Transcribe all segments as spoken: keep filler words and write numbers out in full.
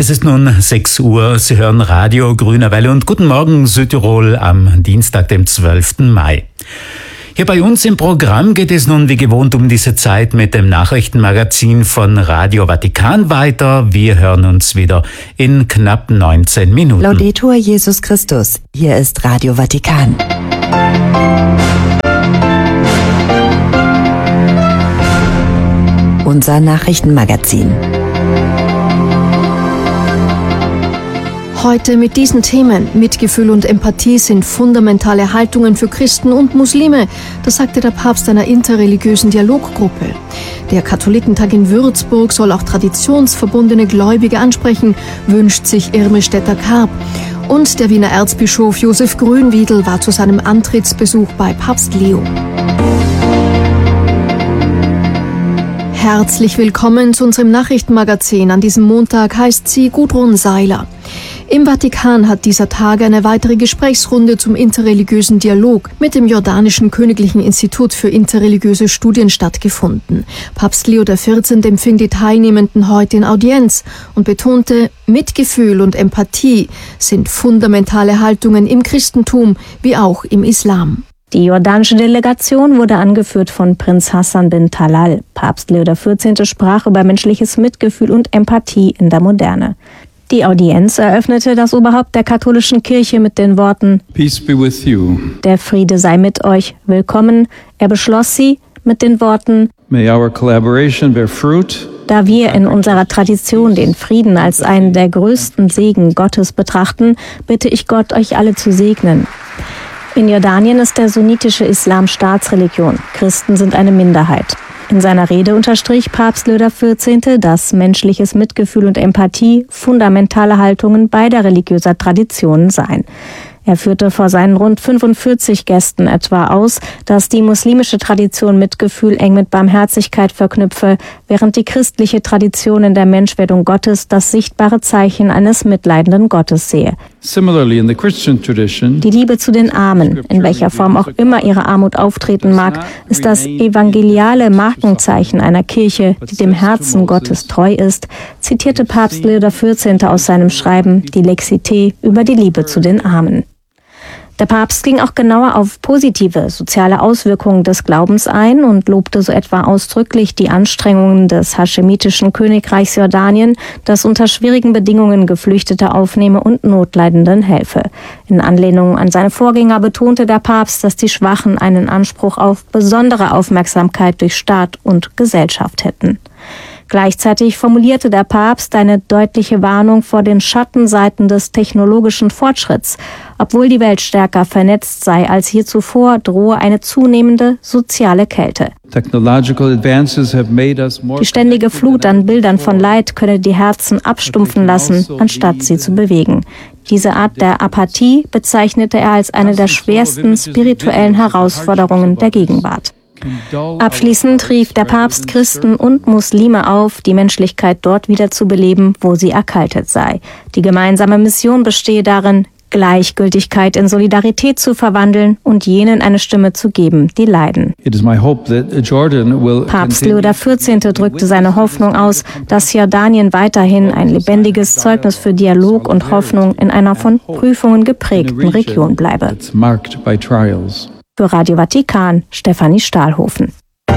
Es ist nun sechs Uhr. Sie hören Radio Grüner Welle und guten Morgen Südtirol am Dienstag, dem zwölften Mai. Hier bei uns im Programm geht es nun wie gewohnt um diese Zeit mit dem Nachrichtenmagazin von Radio Vatikan weiter. Wir hören uns wieder in knapp neunzehn Minuten. Laudetur Jesus Christus. Hier ist Radio Vatikan. Unser Nachrichtenmagazin. Heute mit diesen Themen. Mitgefühl und Empathie sind fundamentale Haltungen für Christen und Muslime. Das sagte der Papst einer interreligiösen Dialoggruppe. Der Katholikentag in Würzburg soll auch traditionsverbundene Gläubige ansprechen, wünscht sich Irme Stetter-Karp. Und der Wiener Erzbischof Josef Grünwiedl war zu seinem Antrittsbesuch bei Papst Leo. Herzlich willkommen zu unserem Nachrichtenmagazin. An diesem Montag heißt sie Gudrun Seiler. Im Vatikan hat dieser Tag eine weitere Gesprächsrunde zum interreligiösen Dialog mit dem jordanischen Königlichen Institut für interreligiöse Studien stattgefunden. Papst Leo der vierzehnte empfing die Teilnehmenden heute in Audienz und betonte, Mitgefühl und Empathie sind fundamentale Haltungen im Christentum wie auch im Islam. Die jordanische Delegation wurde angeführt von Prinz Hassan bin Talal. Papst Leo der vierzehnte sprach über menschliches Mitgefühl und Empathie in der Moderne. Die Audienz eröffnete das Oberhaupt der katholischen Kirche mit den Worten Peace be with you. Der Friede sei mit euch, willkommen. Er beschloss sie mit den Worten May our collaboration bear fruit. Da wir in unserer Tradition den Frieden als einen der größten Segen Gottes betrachten, bitte ich Gott, euch alle zu segnen. In Jordanien ist der sunnitische Islam Staatsreligion. Christen sind eine Minderheit. In seiner Rede unterstrich Papst Leo der vierzehnte, dass menschliches Mitgefühl und Empathie fundamentale Haltungen beider religiöser Traditionen seien. Er führte vor seinen rund fünfundvierzig Gästen etwa aus, dass die muslimische Tradition Mitgefühl eng mit Barmherzigkeit verknüpfe, während die christliche Tradition in der Menschwerdung Gottes das sichtbare Zeichen eines mitleidenden Gottes sehe. Similarly, in the Christian tradition, die Liebe zu den Armen, in welcher Form auch immer ihre Armut auftreten mag, ist das evangeliale Markenzeichen einer Kirche, die dem Herzen Gottes treu ist, zitierte Papst Leo der vierzehnte aus seinem Schreiben Die Lexité über die Liebe zu den Armen. Der Papst ging auch genauer auf positive soziale Auswirkungen des Glaubens ein und lobte so etwa ausdrücklich die Anstrengungen des haschemitischen Königreichs Jordanien, das unter schwierigen Bedingungen Geflüchtete aufnehme und Notleidenden helfe. In Anlehnung an seine Vorgänger betonte der Papst, dass die Schwachen einen Anspruch auf besondere Aufmerksamkeit durch Staat und Gesellschaft hätten. Gleichzeitig formulierte der Papst eine deutliche Warnung vor den Schattenseiten des technologischen Fortschritts. Obwohl die Welt stärker vernetzt sei als je zuvor, drohe eine zunehmende soziale Kälte. Die ständige Flut an Bildern von Leid könne die Herzen abstumpfen lassen, anstatt sie zu bewegen. Diese Art der Apathie bezeichnete er als eine der schwersten spirituellen Herausforderungen der Gegenwart. Abschließend rief der Papst Christen und Muslime auf, die Menschlichkeit dort wieder zu beleben, wo sie erkaltet sei. Die gemeinsame Mission bestehe darin, Gleichgültigkeit in Solidarität zu verwandeln und jenen eine Stimme zu geben, die leiden. Papst Leo der vierzehnte drückte seine Hoffnung aus, dass Jordanien weiterhin ein lebendiges Zeugnis für Dialog und Hoffnung in einer von Prüfungen geprägten Region bleibe. Für Radio Vatikan, Stefanie Stahlhofen.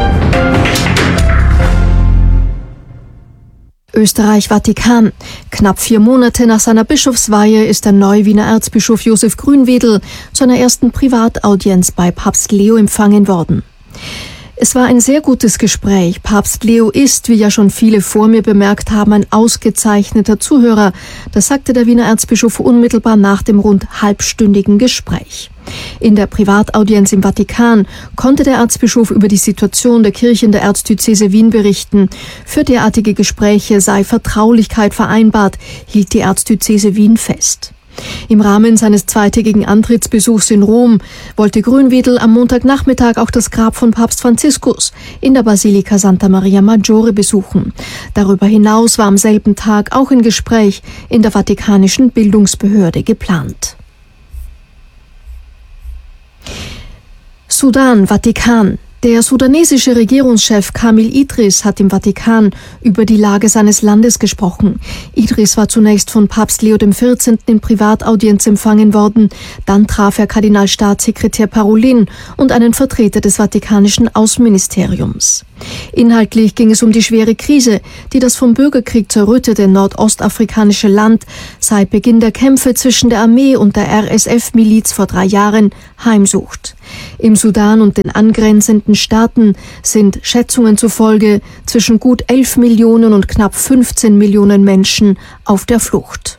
Österreich-Vatikan. Knapp vier Monate nach seiner Bischofsweihe ist der neue Wiener Erzbischof Josef Grünwiedl zu einer ersten Privataudienz bei Papst Leo empfangen worden. Es war ein sehr gutes Gespräch. Papst Leo ist, wie ja schon viele vor mir bemerkt haben, ein ausgezeichneter Zuhörer. Das sagte der Wiener Erzbischof unmittelbar nach dem rund halbstündigen Gespräch. In der Privataudienz im Vatikan konnte der Erzbischof über die Situation der Kirche in der Erzdiözese Wien berichten. Für derartige Gespräche sei Vertraulichkeit vereinbart, hielt die Erzdiözese Wien fest. Im Rahmen seines zweitägigen Antrittsbesuchs in Rom wollte Grünwiedl am Montagnachmittag auch das Grab von Papst Franziskus in der Basilika Santa Maria Maggiore besuchen. Darüber hinaus war am selben Tag auch ein Gespräch in der Vatikanischen Bildungsbehörde geplant. Sudan, Vatikan. Der sudanesische Regierungschef Kamil Idris hat im Vatikan über die Lage seines Landes gesprochen. Idris war zunächst von Papst Leo der vierzehnte. In Privataudienz empfangen worden. Dann traf er Kardinalstaatssekretär Parolin und einen Vertreter des Vatikanischen Außenministeriums. Inhaltlich ging es um die schwere Krise, die das vom Bürgerkrieg zerrüttete nordostafrikanische Land seit Beginn der Kämpfe zwischen der Armee und der R S F-Miliz vor drei Jahren heimsucht. Im Sudan und den angrenzenden Staaten sind Schätzungen zufolge zwischen gut elf Millionen und knapp fünfzehn Millionen Menschen auf der Flucht.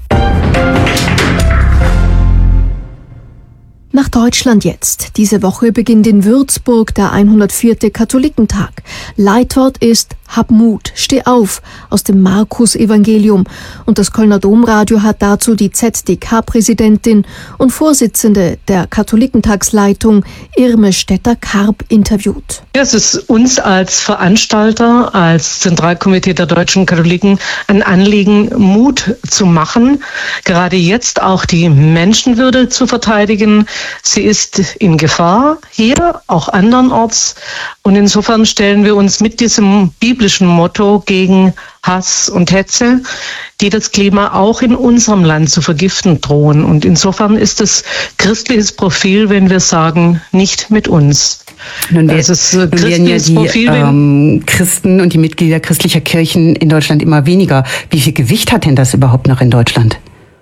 Nach Deutschland jetzt. Diese Woche beginnt in Würzburg der hundertvierte Katholikentag. Leitwort ist Hab Mut, steh auf aus dem Markus-Evangelium. Und das Kölner Domradio hat dazu die Z D K-Präsidentin und Vorsitzende der Katholikentagsleitung Irme Stetter-Karp interviewt. Es ist uns als Veranstalter, als Zentralkomitee der deutschen Katholiken ein Anliegen, Mut zu machen, gerade jetzt auch die Menschenwürde zu verteidigen. Sie ist in Gefahr, hier, auch andernorts. Und insofern stellen wir uns mit diesem biblischen Motto gegen Hass und Hetze, die das Klima auch in unserem Land zu vergiften drohen. Und insofern ist es christliches Profil, wenn wir sagen, nicht mit uns. Nun werden ja die Profil, ähm, Christen und die Mitglieder christlicher Kirchen in Deutschland immer weniger. Wie viel Gewicht hat denn das überhaupt noch in Deutschland?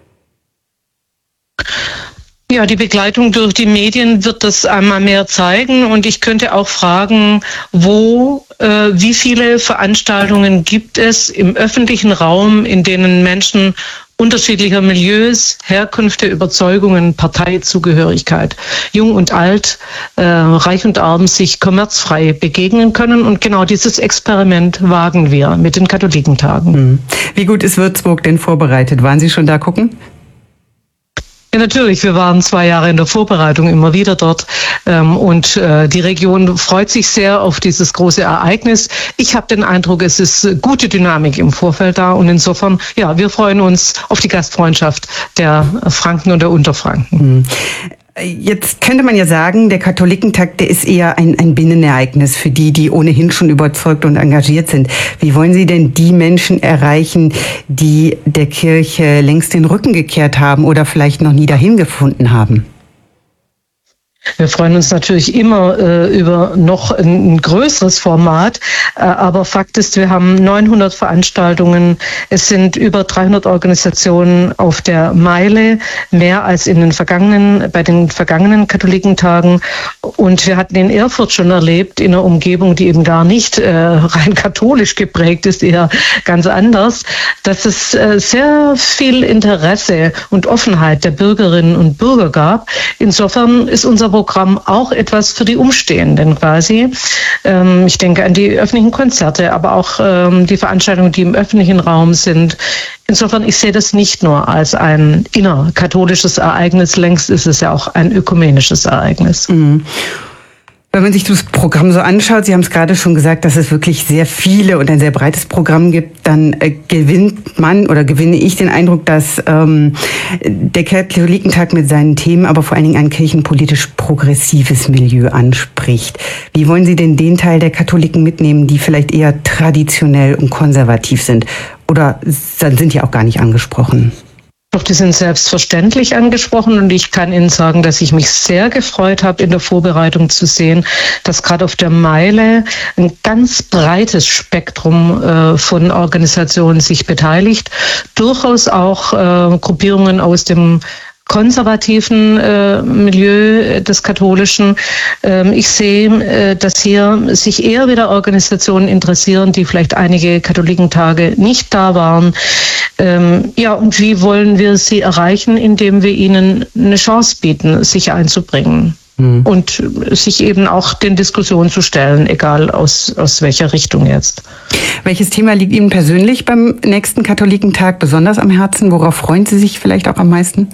Ja, die Begleitung durch die Medien wird das einmal mehr zeigen. Und ich könnte auch fragen, wo, äh, wie viele Veranstaltungen gibt es im öffentlichen Raum, in denen Menschen unterschiedlicher Milieus, Herkünfte, Überzeugungen, Parteizugehörigkeit, jung und alt, äh, reich und arm sich kommerzfrei begegnen können. Und genau dieses Experiment wagen wir mit den Katholikentagen. Wie gut ist Würzburg denn vorbereitet? Waren Sie schon da gucken? Ja, natürlich. Wir waren zwei Jahre in der Vorbereitung immer wieder dort ähm, und äh, die Region freut sich sehr auf dieses große Ereignis. Ich habe den Eindruck, es ist gute Dynamik im Vorfeld da und insofern, ja, wir freuen uns auf die Gastfreundschaft der Franken und der Unterfranken. Mhm. Jetzt könnte man ja sagen, der Katholikentag, der ist eher ein, ein Binnenereignis für die, die ohnehin schon überzeugt und engagiert sind. Wie wollen Sie denn die Menschen erreichen, die der Kirche längst den Rücken gekehrt haben oder vielleicht noch nie dahin gefunden haben? Wir freuen uns natürlich immer äh, über noch ein, ein größeres Format, äh, aber Fakt ist, wir haben neunhundert Veranstaltungen, es sind über dreihundert Organisationen auf der Meile, mehr als in den vergangenen, bei den vergangenen Katholikentagen. Und wir hatten in Erfurt schon erlebt, in einer Umgebung, die eben gar nicht äh, rein katholisch geprägt ist, eher ganz anders, dass es äh, sehr viel Interesse und Offenheit der Bürgerinnen und Bürger gab. Insofern ist unser Programm auch etwas für die Umstehenden quasi. Ähm, ich denke an die öffentlichen Konzerte, aber auch ähm, die Veranstaltungen, die im öffentlichen Raum sind. Insofern, ich sehe das nicht nur als ein innerkatholisches Ereignis, längst ist es ja auch ein ökumenisches Ereignis. Mhm. Wenn man sich das Programm so anschaut, Sie haben es gerade schon gesagt, dass es wirklich sehr viele und ein sehr breites Programm gibt, dann äh, gewinnt man oder gewinne ich den Eindruck, dass ähm, der Katholikentag mit seinen Themen aber vor allen Dingen ein kirchenpolitisch progressives Milieu anspricht. Wie wollen Sie denn den Teil der Katholiken mitnehmen, die vielleicht eher traditionell und konservativ sind? Oder dann sind die auch gar nicht angesprochen? Doch, die sind selbstverständlich angesprochen und ich kann Ihnen sagen, dass ich mich sehr gefreut habe, in der Vorbereitung zu sehen, dass gerade auf der Meile ein ganz breites Spektrum äh, von Organisationen sich beteiligt, durchaus auch äh, Gruppierungen aus dem konservativen äh, Milieu des Katholischen. Ähm, ich sehe, äh, dass hier sich eher wieder Organisationen interessieren, die vielleicht einige Katholikentage nicht da waren. Ähm, ja, und wie wollen wir sie erreichen, indem wir ihnen eine Chance bieten, sich einzubringen mhm. und sich eben auch den Diskussionen zu stellen, egal aus, aus welcher Richtung jetzt. Welches Thema liegt Ihnen persönlich beim nächsten Katholikentag besonders am Herzen? Worauf freuen Sie sich vielleicht auch am meisten?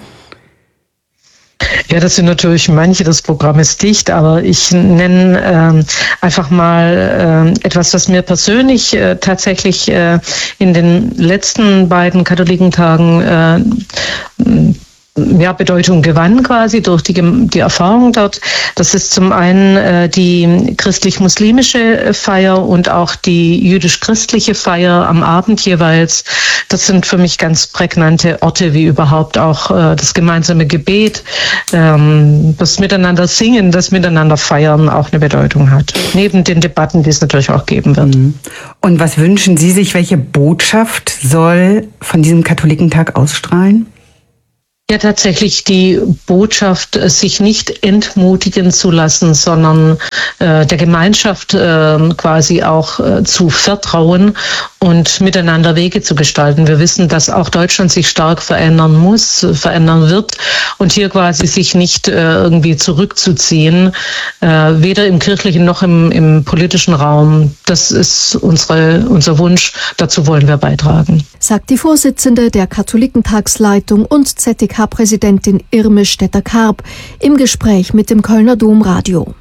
Ja, das sind natürlich manche, das Programm ist dicht, aber ich nenne ähm, einfach mal äh, etwas, was mir persönlich äh, tatsächlich äh, in den letzten beiden Katholikentagen äh, ja, Bedeutung gewann quasi durch die, die Erfahrung dort. Das ist zum einen äh, die christlich-muslimische Feier und auch die jüdisch-christliche Feier am Abend jeweils. Das sind für mich ganz prägnante Orte, wie überhaupt auch äh, das gemeinsame Gebet, ähm, das Miteinander singen, das Miteinander feiern auch eine Bedeutung hat. Neben den Debatten, die es natürlich auch geben wird. Und was wünschen Sie sich, welche Botschaft soll von diesem Katholikentag ausstrahlen? Ja, tatsächlich die Botschaft, sich nicht entmutigen zu lassen, sondern äh, der Gemeinschaft äh, quasi auch äh, zu vertrauen und miteinander Wege zu gestalten. Wir wissen, dass auch Deutschland sich stark verändern muss, verändern wird und hier quasi sich nicht äh, irgendwie zurückzuziehen, äh, weder im kirchlichen noch im, im politischen Raum. Das ist unsere, unser Wunsch, dazu wollen wir beitragen. Sagt die Vorsitzende der Katholikentagsleitung und Z D K-Präsidentin Irme Stetter-Karp im Gespräch mit dem Kölner Domradio.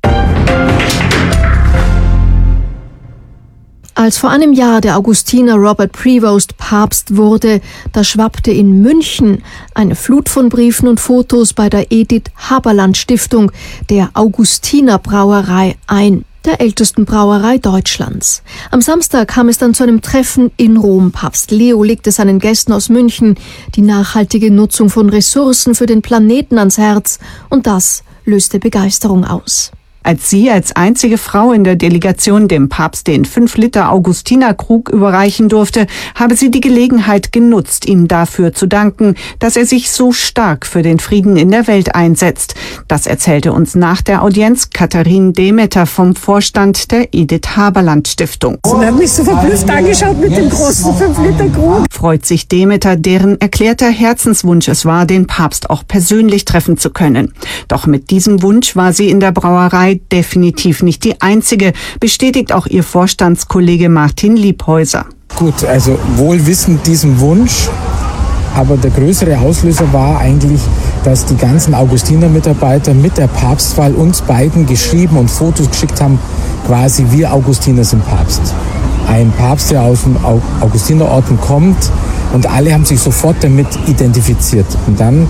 Als vor einem Jahr der Augustiner Robert Prevost Papst wurde, da schwappte in München eine Flut von Briefen und Fotos bei der Edith Haberland Stiftung, der Augustiner Brauerei, ein, der ältesten Brauerei Deutschlands. Am Samstag kam es dann zu einem Treffen in Rom. Papst Leo legte seinen Gästen aus München die nachhaltige Nutzung von Ressourcen für den Planeten ans Herz, und das löste Begeisterung aus. Als sie als einzige Frau in der Delegation dem Papst den fünf Liter Augustinerkrug überreichen durfte, habe sie die Gelegenheit genutzt, ihm dafür zu danken, dass er sich so stark für den Frieden in der Welt einsetzt. Das erzählte uns nach der Audienz Katharin Demeter vom Vorstand der Edith Haberland Stiftung. Sie hat mich so verblüfft angeschaut mit dem großen fünf Liter Krug. Freut sich Demeter, deren erklärter Herzenswunsch es war, den Papst auch persönlich treffen zu können. Doch mit diesem Wunsch war sie in der Brauerei definitiv nicht die einzige, bestätigt auch ihr Vorstandskollege Martin Liebhäuser. Gut, also wohl wissend diesem Wunsch, aber der größere Auslöser war eigentlich, dass die ganzen Augustiner-Mitarbeiter mit der Papstwahl uns beiden geschrieben und Fotos geschickt haben, quasi wir Augustiner sind Papst. Ein Papst, der aus dem Augustinerorden kommt, und alle haben sich sofort damit identifiziert. Und dann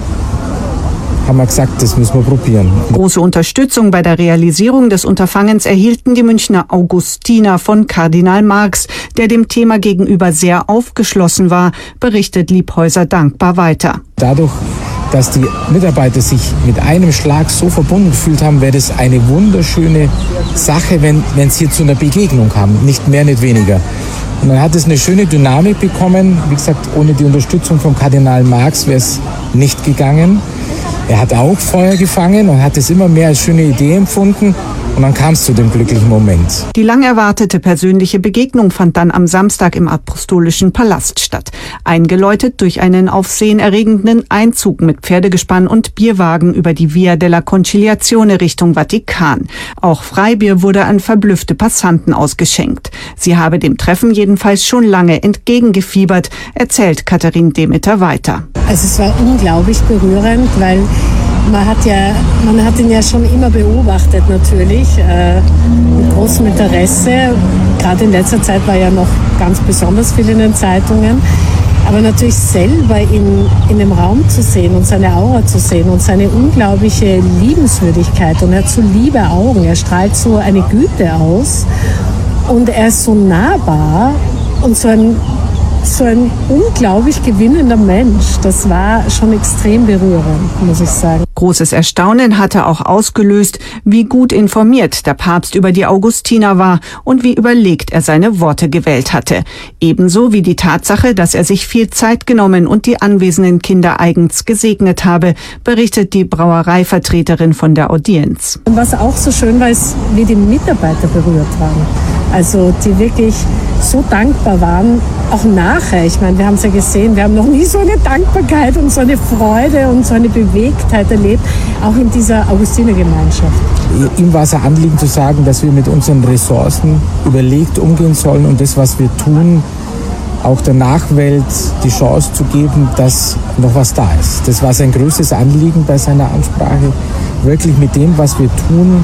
haben wir gesagt, das müssen wir probieren. Große Unterstützung bei der Realisierung des Unterfangens erhielten die Münchner Augustiner von Kardinal Marx, der dem Thema gegenüber sehr aufgeschlossen war, berichtet Liebhäuser dankbar weiter. Dadurch, dass die Mitarbeiter sich mit einem Schlag so verbunden gefühlt haben, wäre das eine wunderschöne Sache, wenn, wenn sie hier zu einer Begegnung haben, nicht mehr, nicht weniger. Und dann hat es eine schöne Dynamik bekommen. Wie gesagt, ohne die Unterstützung von Kardinal Marx wäre es nicht gegangen. Er hat auch Feuer gefangen und hat es immer mehr als schöne Idee empfunden. Und dann kam es zu dem glücklichen Moment. Die lang erwartete persönliche Begegnung fand dann am Samstag im Apostolischen Palast statt. Eingeläutet durch einen aufsehenerregenden Einzug mit Pferdegespann und Bierwagen über die Via della Conciliazione Richtung Vatikan. Auch Freibier wurde an verblüffte Passanten ausgeschenkt. Sie habe dem Treffen jedenfalls schon lange entgegengefiebert, erzählt Katharin Demeter weiter. Also es war unglaublich berührend, weil man hat ja, man hat ihn ja schon immer beobachtet natürlich, äh, mit großem Interesse. Gerade in letzter Zeit war ja noch ganz besonders viel in den Zeitungen. Aber natürlich selber in, in dem Raum zu sehen und seine Aura zu sehen und seine unglaubliche Liebenswürdigkeit. Und er hat so liebe Augen, er strahlt so eine Güte aus. Und er ist so nahbar und so ein so ein unglaublich gewinnender Mensch. Das war schon extrem berührend, muss ich sagen. Großes Erstaunen hatte auch ausgelöst, wie gut informiert der Papst über die Augustiner war und wie überlegt er seine Worte gewählt hatte. Ebenso wie die Tatsache, dass er sich viel Zeit genommen und die anwesenden Kinder eigens gesegnet habe, berichtet die Brauereivertreterin von der Audienz. Und was auch so schön war, ist, wie die Mitarbeiter berührt waren. Also die wirklich so dankbar waren, auch nachher. Ich meine, wir haben es ja gesehen, wir haben noch nie so eine Dankbarkeit und so eine Freude und so eine Bewegtheit erlebt, auch in dieser Augustinergemeinschaft. Ihm war es ein Anliegen zu sagen, dass wir mit unseren Ressourcen überlegt umgehen sollen und das, was wir tun, auch der Nachwelt die Chance zu geben, dass noch was da ist. Das war sein größtes Anliegen bei seiner Ansprache, wirklich mit dem, was wir tun,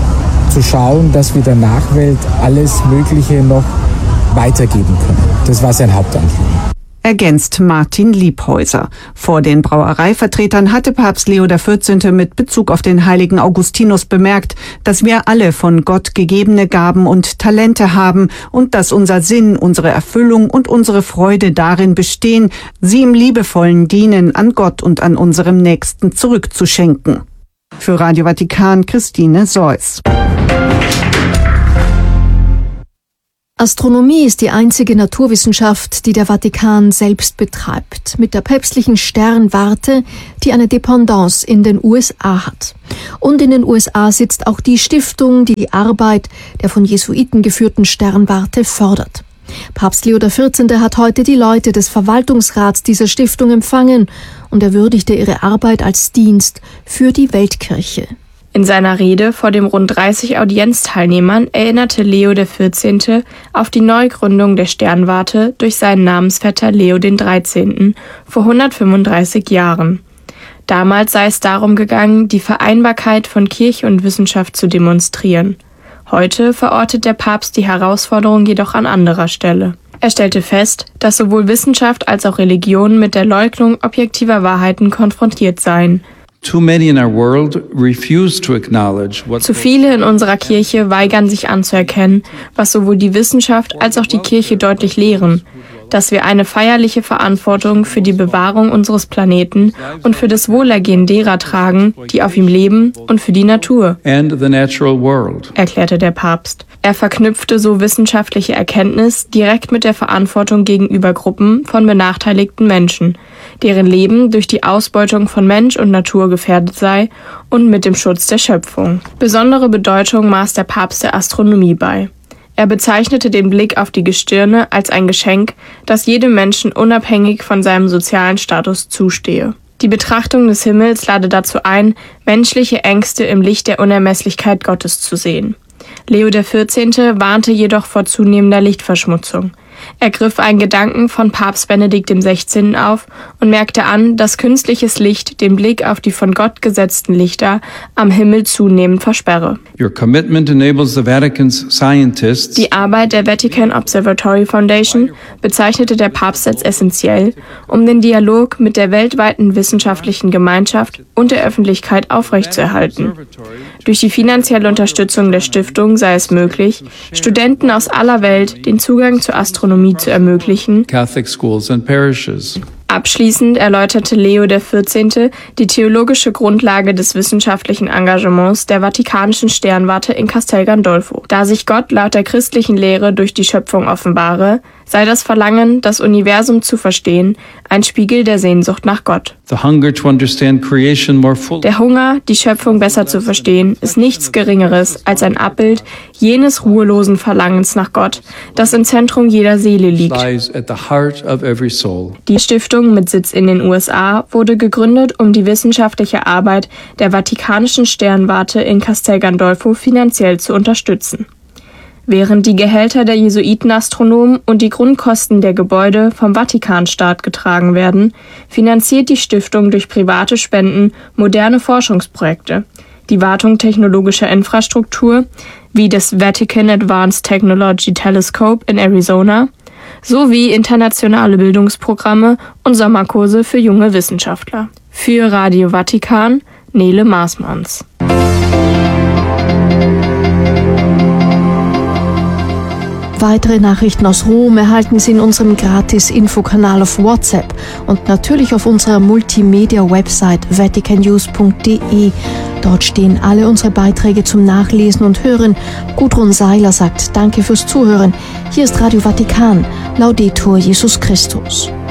zu schauen, dass wir der Nachwelt alles Mögliche noch weitergeben können. Das war sein Hauptanliegen. ergänzt Martin Liebhäuser. Vor den Brauereivertretern hatte Papst Leo der vierzehnte mit Bezug auf den heiligen Augustinus bemerkt, dass wir alle von Gott gegebene Gaben und Talente haben und dass unser Sinn, unsere Erfüllung und unsere Freude darin bestehen, sie im liebevollen Dienen an Gott und an unserem Nächsten zurückzuschenken. Für Radio Vatikan, Christine Seuss. Astronomie ist die einzige Naturwissenschaft, die der Vatikan selbst betreibt, mit der päpstlichen Sternwarte, die eine Dependance in den U S A hat. Und in den U S A sitzt auch die Stiftung, die die Arbeit der von Jesuiten geführten Sternwarte fördert. Papst Leo der vierzehnte hat heute die Leute des Verwaltungsrats dieser Stiftung empfangen und er würdigte ihre Arbeit als Dienst für die Weltkirche. In seiner Rede vor den rund dreißig Audienzteilnehmern erinnerte Leo der vierzehnte auf die Neugründung der Sternwarte durch seinen Namensvetter Leo den dreizehnten vor hundertfünfunddreißig Jahren. Damals sei es darum gegangen, die Vereinbarkeit von Kirche und Wissenschaft zu demonstrieren. Heute verortet der Papst die Herausforderung jedoch an anderer Stelle. Er stellte fest, dass sowohl Wissenschaft als auch Religion mit der Leugnung objektiver Wahrheiten konfrontiert seien. Too many in our world refuse to acknowledge what Zu viele in unserer Kirche weigern sich anzuerkennen, was sowohl die Wissenschaft als auch die Kirche deutlich lehren, dass wir eine feierliche Verantwortung für die Bewahrung unseres Planeten und für das Wohlergehen derer tragen, die auf ihm leben, und für die Natur, and the natural world. Erklärte der Papst. Er verknüpfte so wissenschaftliche Erkenntnis direkt mit der Verantwortung gegenüber Gruppen von benachteiligten Menschen, deren Leben durch die Ausbeutung von Mensch und Natur gefährdet sei, und mit dem Schutz der Schöpfung. Besondere Bedeutung maß der Papst der Astronomie bei. Er bezeichnete den Blick auf die Gestirne als ein Geschenk, das jedem Menschen unabhängig von seinem sozialen Status zustehe. Die Betrachtung des Himmels lade dazu ein, menschliche Ängste im Licht der Unermesslichkeit Gottes zu sehen. Leo der vierzehnte warnte jedoch vor zunehmender Lichtverschmutzung. Er griff einen Gedanken von Papst Benedikt dem sechzehnten auf und merkte an, dass künstliches Licht den Blick auf die von Gott gesetzten Lichter am Himmel zunehmend versperre. Your commitment enables the Vatican's scientists. Die Arbeit der Vatican Observatory Foundation bezeichnete der Papst als essentiell, um den Dialog mit der weltweiten wissenschaftlichen Gemeinschaft und der Öffentlichkeit aufrechtzuerhalten. Durch die finanzielle Unterstützung der Stiftung sei es möglich, Studenten aus aller Welt den Zugang zur Astronomie zu ermöglichen. Catholic schools and parishes. Abschließend erläuterte Leo der vierzehnte die theologische Grundlage des wissenschaftlichen Engagements der Vatikanischen Sternwarte in Castel Gandolfo. Da sich Gott laut der christlichen Lehre durch die Schöpfung offenbare, sei das Verlangen, das Universum zu verstehen, ein Spiegel der Sehnsucht nach Gott. The hunger to understand creation more fully. Der Hunger, die Schöpfung besser zu verstehen, ist nichts Geringeres als ein Abbild jenes ruhelosen Verlangens nach Gott, das im Zentrum jeder Seele liegt. Lies at the heart of every soul. Die Stiftung mit Sitz in den U S A wurde gegründet, um die wissenschaftliche Arbeit der Vatikanischen Sternwarte in Castel Gandolfo finanziell zu unterstützen. Während die Gehälter der Jesuitenastronomen und die Grundkosten der Gebäude vom Vatikanstaat getragen werden, finanziert die Stiftung durch private Spenden moderne Forschungsprojekte, die Wartung technologischer Infrastruktur wie das Vatican Advanced Technology Telescope in Arizona sowie internationale Bildungsprogramme und Sommerkurse für junge Wissenschaftler. Für Radio Vatikan, Nele Maasmanns. Weitere Nachrichten aus Rom erhalten Sie in unserem Gratis-Infokanal auf WhatsApp und natürlich auf unserer Multimedia-Website vatican news punkt de. Dort stehen alle unsere Beiträge zum Nachlesen und Hören. Gudrun Seiler sagt Danke fürs Zuhören. Hier ist Radio Vatikan. Laudetur Jesus Christus.